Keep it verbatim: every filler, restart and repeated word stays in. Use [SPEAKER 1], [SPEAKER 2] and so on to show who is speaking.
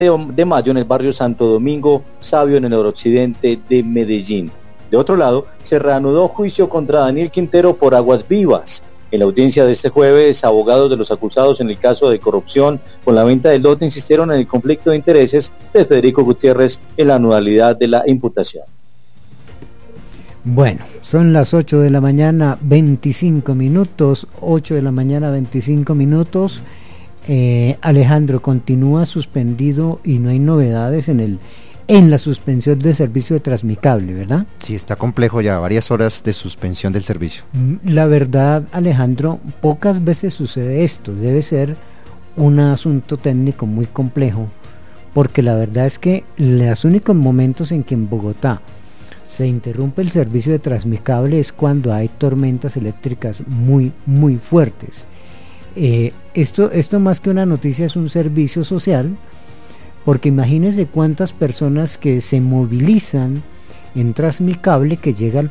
[SPEAKER 1] de mayo en el barrio Santo Domingo Sabio, en el noroccidente de Medellín. De otro lado, se reanudó juicio contra Daniel Quintero por Aguas Vivas. En la audiencia de este jueves, abogados de los acusados en el caso de corrupción con la venta del lote insistieron en el conflicto de intereses de Federico Gutiérrez en la anualidad de la imputación.
[SPEAKER 2] Bueno, son las ocho de la mañana, veinticinco minutos, ocho de la mañana, veinticinco minutos. Eh, Alejandro, continúa suspendido y no hay novedades en el en la suspensión del servicio de Transmicable, ¿verdad?
[SPEAKER 3] Sí, está complejo ya, varias horas de suspensión del servicio.
[SPEAKER 2] La verdad, Alejandro, pocas veces sucede esto, debe ser un asunto técnico muy complejo, porque la verdad es que los únicos momentos en que en Bogotá se interrumpe el servicio de Transmicable es cuando hay tormentas eléctricas muy, muy fuertes. Eh, esto, esto más que una noticia es un servicio social, porque imagínense cuántas personas que se movilizan en Transmicable, que llega al